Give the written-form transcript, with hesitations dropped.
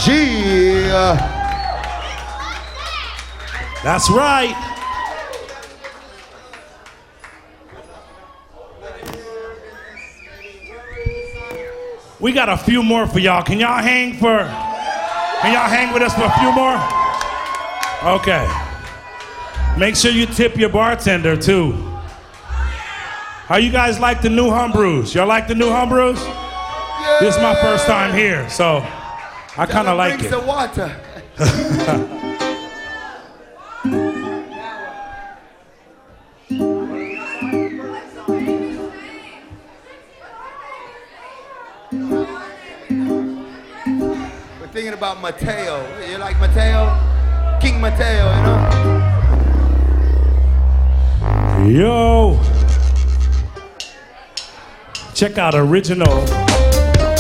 Yeah. That's right. We got a few more for y'all. Can y'all hang with us for a few more? Okay. Make sure you tip your bartender too. How you guys like the new Humbrus? Y'all like the new Humbrus? Yeah. This is my first time here, so I kind of like it. Bring some water. We're thinking about Mateo. You like Mateo? King Mateo, you know? Yo. Check out original.